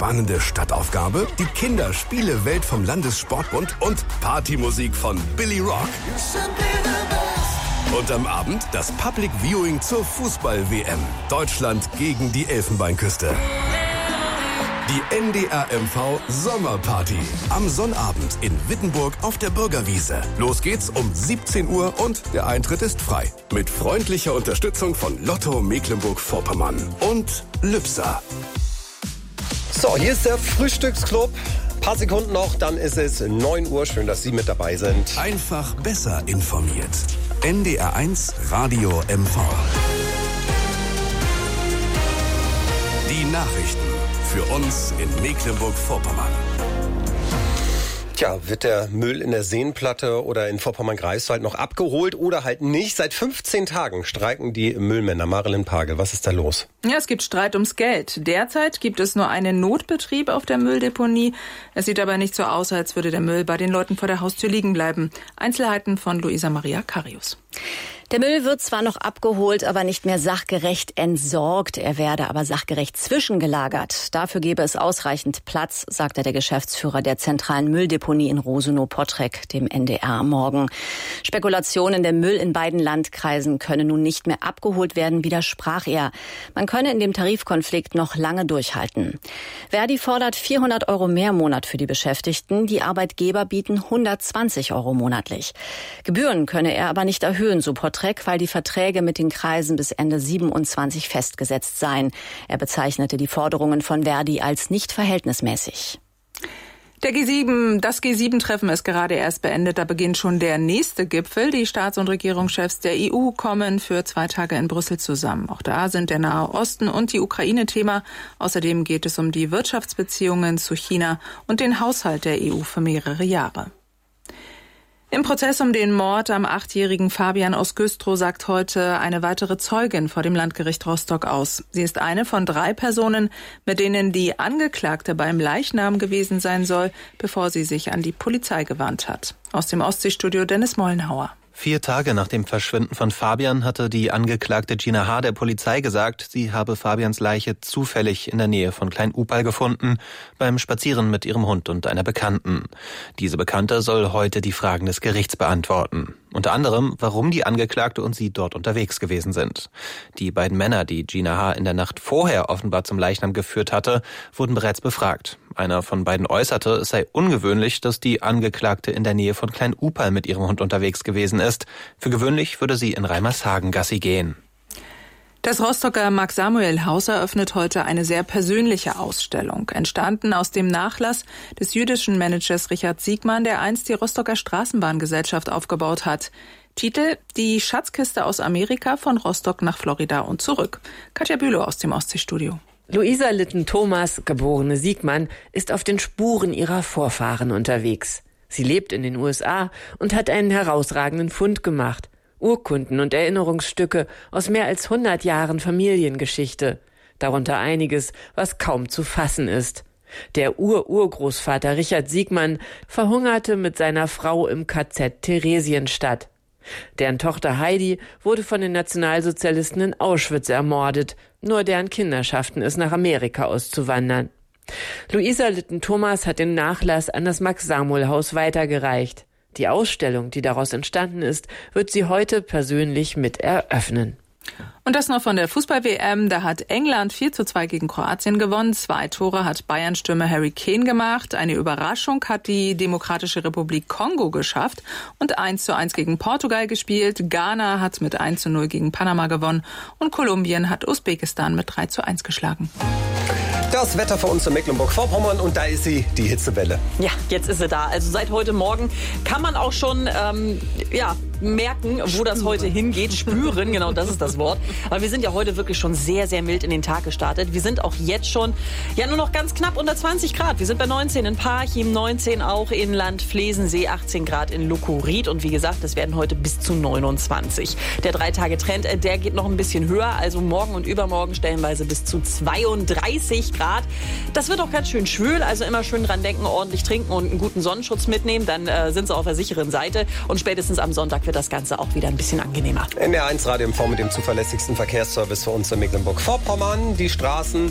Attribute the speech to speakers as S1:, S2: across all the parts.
S1: spannende Stadtaufgabe, die Kinderspiele-Welt vom Landessportbund und Partymusik von Billy Rock. Und am Abend das Public Viewing zur Fußball-WM. Deutschland gegen die Elfenbeinküste. Die NDR-MV Sommerparty. Am Sonnabend in Wittenburg auf der Bürgerwiese. Los geht's um 17 Uhr und der Eintritt ist frei. Mit freundlicher Unterstützung von Lotto Mecklenburg-Vorpommern und Lübser.
S2: So, hier ist der Frühstücksclub. Ein paar Sekunden noch, dann ist es 9 Uhr. Schön, dass Sie mit dabei sind.
S1: Einfach besser informiert. NDR1 Radio MV. Die Nachrichten für uns in Mecklenburg-Vorpommern.
S2: Tja, wird der Müll in der Seenplatte oder in Vorpommern-Greifswald noch abgeholt oder halt nicht? Seit 15 Tagen streiken die Müllmänner. Marilyn Pagel, was ist da los?
S3: Ja, es gibt Streit ums Geld. Derzeit gibt es nur einen Notbetrieb auf der Mülldeponie. Es sieht aber nicht so aus, als würde der Müll bei den Leuten vor der Haustür liegen bleiben. Einzelheiten von Luisa Maria Karius.
S4: Der Müll wird zwar noch abgeholt, aber nicht mehr sachgerecht entsorgt. Er werde aber sachgerecht zwischengelagert. Dafür gebe es ausreichend Platz, sagte der Geschäftsführer der zentralen Mülldeponie in Rosenow-Pottrek dem NDR am Morgen. Spekulationen, der Müll in beiden Landkreisen könne nun nicht mehr abgeholt werden, widersprach er. Man könne in dem Tarifkonflikt noch lange durchhalten. Verdi fordert 400 € mehr im Monat für die Beschäftigten. Die Arbeitgeber bieten 120 € monatlich. Gebühren könne er aber nicht erhöhen, so Pottrek, weil die Verträge mit den Kreisen bis Ende 27 festgesetzt seien. Er bezeichnete die Forderungen von Verdi als nicht verhältnismäßig.
S3: Das G7-Treffen ist gerade erst beendet. Da beginnt schon der nächste Gipfel. Die Staats- und Regierungschefs der EU kommen für 2 Tage in Brüssel zusammen. Auch da sind der Nahe Osten und die Ukraine Thema. Außerdem geht es um die Wirtschaftsbeziehungen zu China und den Haushalt der EU für mehrere Jahre. Im Prozess um den Mord am 8-jährigen Fabian aus Güstrow sagt heute eine weitere Zeugin vor dem Landgericht Rostock aus. Sie ist eine von 3 Personen, mit denen die Angeklagte beim Leichnam gewesen sein soll, bevor sie sich an die Polizei gewandt hat. Aus dem Ostseestudio Dennis Mollenhauer.
S5: 4 Tage nach dem Verschwinden von Fabian hatte die Angeklagte Gina H. der Polizei gesagt, sie habe Fabians Leiche zufällig in der Nähe von Klein-Upal gefunden, beim Spazieren mit ihrem Hund und einer Bekannten. Diese Bekannte soll heute die Fragen des Gerichts beantworten. Unter anderem, warum die Angeklagte und sie dort unterwegs gewesen sind. Die beiden Männer, die Gina H. in der Nacht vorher offenbar zum Leichnam geführt hatte, wurden bereits befragt. Einer von beiden äußerte, es sei ungewöhnlich, dass die Angeklagte in der Nähe von Klein-Upal mit ihrem Hund unterwegs gewesen ist. Für gewöhnlich würde sie in Reimershagen Gassi gehen.
S3: Das Rostocker Max-Samuel-Haus eröffnet heute eine sehr persönliche Ausstellung, entstanden aus dem Nachlass des jüdischen Managers Richard Siegmann, der einst die Rostocker Straßenbahngesellschaft aufgebaut hat. Titel: Die Schatzkiste aus Amerika von Rostock nach Florida und zurück. Katja Bülow aus dem Ostseestudio.
S6: Luisa Litten-Thomas, geborene Siegmann, ist auf den Spuren ihrer Vorfahren unterwegs. Sie lebt in den USA und hat einen herausragenden Fund gemacht. Urkunden und Erinnerungsstücke aus mehr als 100 Jahren Familiengeschichte. Darunter einiges, was kaum zu fassen ist. Der Urgroßvater Richard Siegmann verhungerte mit seiner Frau im KZ Theresienstadt. Deren Tochter Heidi wurde von den Nationalsozialisten in Auschwitz ermordet. Nur deren Kinder schafften es, nach Amerika auszuwandern. Luisa Litten-Thomas hat den Nachlass an das Max-Samuel-Haus weitergereicht. Die Ausstellung, die daraus entstanden ist, wird sie heute persönlich mit eröffnen.
S3: Und das noch von der Fußball-WM. Da hat England 4:2 gegen Kroatien gewonnen. 2 Tore hat Bayern-Stürmer Harry Kane gemacht. Eine Überraschung hat die Demokratische Republik Kongo geschafft und 1:1 gegen Portugal gespielt. Ghana hat mit 1:0 gegen Panama gewonnen und Kolumbien hat Usbekistan mit 3:1 geschlagen.
S2: Das Wetter für uns in Mecklenburg-Vorpommern und da ist sie, die Hitzewelle.
S7: Ja, jetzt ist sie da. Also seit heute Morgen kann man auch schon merken, wo das heute hingeht. Spüren, genau, das ist das Wort. Aber wir sind ja heute wirklich schon sehr, sehr mild in den Tag gestartet. Wir sind auch jetzt schon, nur noch ganz knapp unter 20 Grad. Wir sind bei 19 in Parchim, 19 auch in Landflesensee, 18 Grad in Lukurit. Und wie gesagt, es werden heute bis zu 29. Der 3-Tage-Trend, der geht noch ein bisschen höher. Also morgen und übermorgen stellenweise bis zu 32 Grad. Das wird auch ganz schön schwül. Also immer schön dran denken, ordentlich trinken und einen guten Sonnenschutz mitnehmen. Dann sind sie auf der sicheren Seite. Und spätestens am Sonntag wird das Ganze auch wieder ein bisschen angenehmer.
S2: NDR1 Radio MV mit dem zuverlässigsten Verkehrsservice für uns in Mecklenburg-Vorpommern. Die Straßen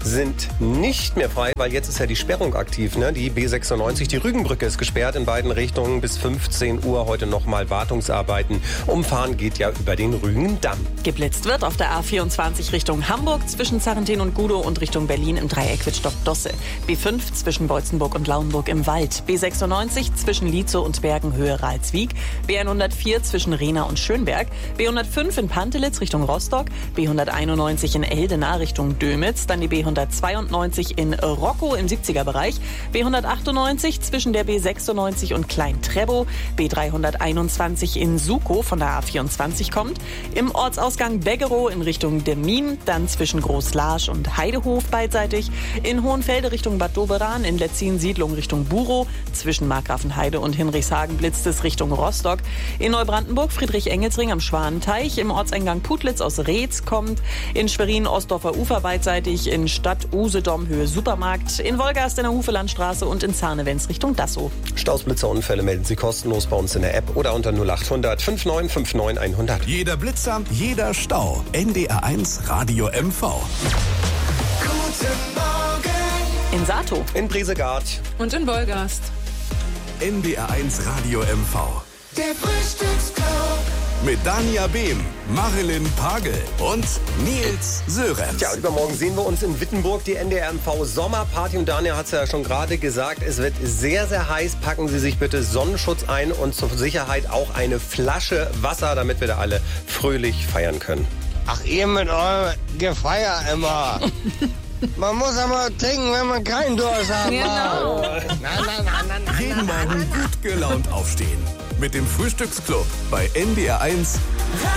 S2: sind nicht mehr frei, weil jetzt ist ja die Sperrung aktiv. Ne? Die B96, die Rügenbrücke ist gesperrt in beiden Richtungen bis 15 Uhr. Heute nochmal Wartungsarbeiten. Umfahren geht ja über den Rügendamm.
S7: Geblitzt wird auf der A24 Richtung Hamburg zwischen Zarrentin und Gudow und Richtung Berlin im Dreieck Wittstock-Dosse. B5 zwischen Beutzenburg und Lauenburg im Wald. B96 zwischen Lietzow und Bergen Höhe Ralswiek. B104 zwischen Rehna und Schönberg. B105 in Pantelitz Richtung Rostock. B191 in Eldena Richtung Dömitz. Dann die B192 in Rockow im 70er-Bereich. B198 zwischen der B96 und Klein-Trebow. B321 in Sukow von der A24 kommt. Im Ortsausgang Beggerow in Richtung Demmin. Dann zwischen Groß-Laasch und Heidehof beidseitig. In Hohenfelde Richtung Bad Doberan. In Letzin-Siedlung Richtung Burow. Zwischen Markgrafenheide und Hinrichshagen blitzt es Richtung Rostock. In Neubrandenburg Friedrich-Engelsring am Schwanenteich. Im Ortseingang Putlitz aus Reetz kommt. In Schwerin Ostdorfer Ufer beidseitig. In Stadt Usedom Höhe Supermarkt. In Wolgast in der Hufelandstraße und in Zarnewenz Richtung Dassow.
S2: Staus, Blitzer, Unfälle melden Sie kostenlos bei uns in der App oder unter 0800 5959 100.
S1: Jeder Blitzer, jeder Stau. NDR1 Radio MV.
S8: Guten Morgen.
S7: In Sato.
S2: In Bresegard.
S3: Und in Wolgast.
S1: NDR1 Radio MV.
S8: Der Frühstücksclub.
S1: Mit Dania Behm, Marilyn Pagel und Nils Sörenz.
S2: Ja, und übermorgen sehen wir uns in Wittenburg, die NDR-MV Sommerparty. Und Daniel hat es ja schon gerade gesagt, es wird sehr, sehr heiß. Packen Sie sich bitte Sonnenschutz ein und zur Sicherheit auch eine Flasche Wasser, damit wir da alle fröhlich feiern können.
S9: Ach, ihr mit eurem Gefeier immer. Man muss aber trinken, wenn man keinen Durst hat.
S3: Genau.
S9: Nein.
S1: Jeden Morgen gut gelaunt aufstehen. Mit dem Frühstücksclub bei NDR1